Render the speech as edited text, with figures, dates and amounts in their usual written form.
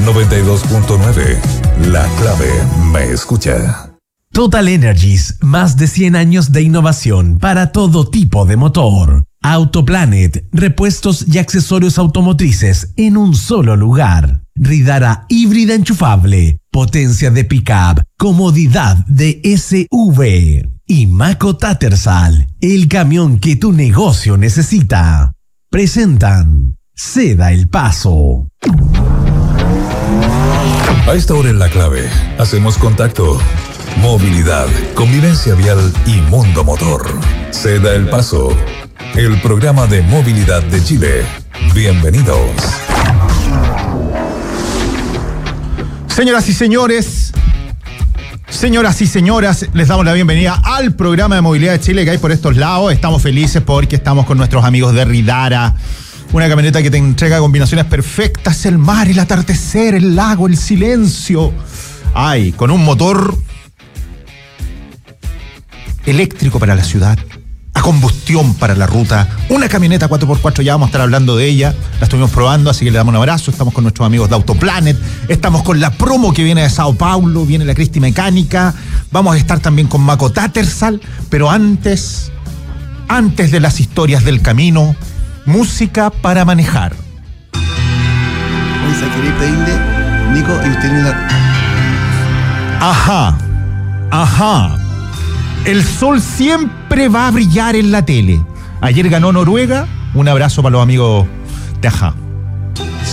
92.9. La clave me escucha. Total Energies, más de 100 años de innovación para todo tipo de motor. Autoplanet, repuestos y accesorios automotrices en un solo lugar. Ridara híbrida enchufable, potencia de pickup, comodidad de SUV. Y Maco Tattersall, el camión que tu negocio necesita. Presentan Ceda el Paso. A esta hora en La Clave, hacemos contacto. Movilidad, convivencia vial y mundo motor. Ceda el Paso, el programa de movilidad de Chile. Bienvenidos. Señoras y señores, les damos la bienvenida al programa de movilidad de Chile que hay por estos lados. Estamos felices porque estamos con nuestros amigos de Ridara. Una camioneta que te entrega combinaciones perfectas: el mar, el atardecer, el lago, el silencio. Ay, con un motor eléctrico para la ciudad, a combustión para la ruta, una camioneta 4x4, ya vamos a estar hablando de ella, la estuvimos probando, así que le damos un abrazo. Estamos con nuestros amigos de Autoplanet, estamos con la promo que viene de Sao Paulo, viene la Cristi Mecánica, vamos a estar también con Maco Tattersall, pero antes de las historias del camino, música para manejar. Vamos a querer pedirle, Nico, y usted me da... Ajá. El sol siempre va a brillar en la tele. Ayer ganó Noruega. Un abrazo para los amigos de Ajá.